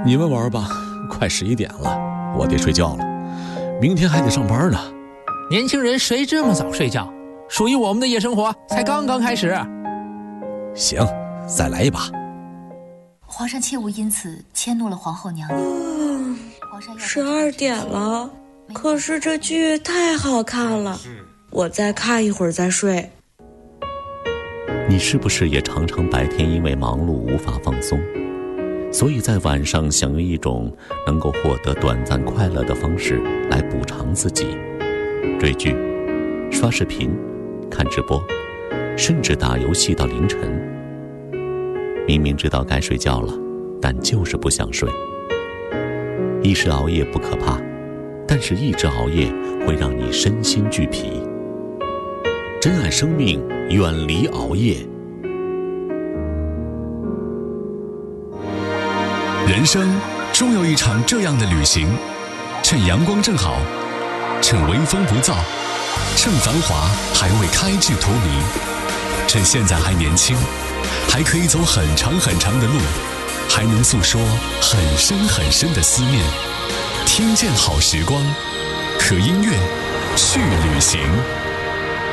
你们玩吧，快11点了，我得睡觉了，明天还得上班呢。 年轻人谁这么早睡觉？属于我们的夜生活才刚刚开始。 行，再来一把。 皇上切勿因此迁怒了皇后娘娘。 12点了，可是这剧太好看了，我再看一会儿再睡。 你是不是也常常白天因为忙碌无法放松，所以在晚上想用一种能够获得短暂快乐的方式来补偿自己？追剧、刷视频、看直播，甚至打游戏到凌晨。明明知道该睡觉了，但就是不想睡。一时熬夜不可怕，但是一直熬夜会让你身心俱疲。珍爱生命，远离熬夜。 人生终有一场这样的旅行，趁阳光正好，趁微风不燥，趁繁华还未开至荼蘼，趁现在还年轻，还可以走很长很长的路，还能诉说很深很深的思念。听见好时光，和音乐去旅行。